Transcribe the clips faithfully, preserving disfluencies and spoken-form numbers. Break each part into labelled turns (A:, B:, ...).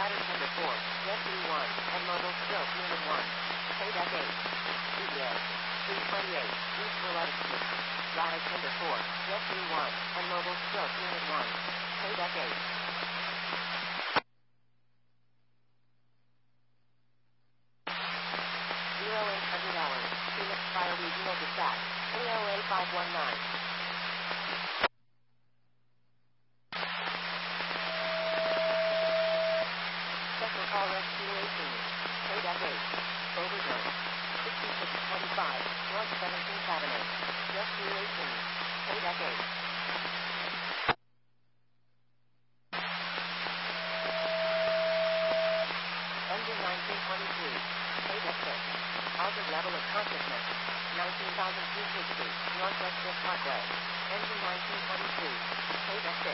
A: Ladder Tender four, Rescue one, and Mobile Stroke Unit one. Paydeck eight. C D A. three twenty-eight, East Willetta Street. Ladder Tender four, Rescue one, and Mobile Stroke Unit one. Paydeck eight. zero eight hundred hours, Phoenix Fire Regional Dispatch, A L A five one nine. Special Call Rescue eighteen, Paydeck eight. Overdose. sixty-six twenty-five, North seventeenth Avenue. Rescue eighteen, Paydeck eight. Engine nineteen twenty-three, Paydeck six. Altered level of consciousness. nineteen thousand two hundred sixty, Northwest fifth Parkway. Engine nineteen twenty-three, Paydeck six.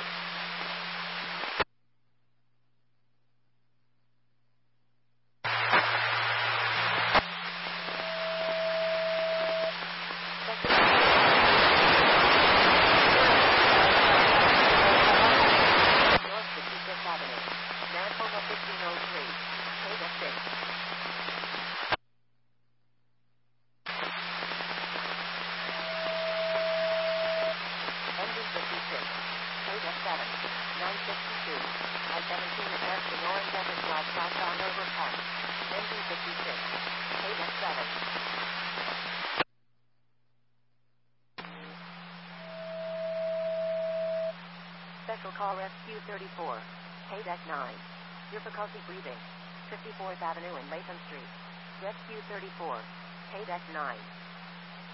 A: North fifty-fifth Avenue. Maricopa fifteen oh three, Paydeck six. Engine fifty-six, Paydeck seven, nine sixty-two, I seventeen approaching Orange Epic Drive southbound overpass. Engine fifty-six, Paydeck seven. Special Call Rescue thirty-four, Paydeck nine. Difficulty breathing. fifty-fourth Avenue and Latham Street. Rescue thirty-four, Paydeck nine.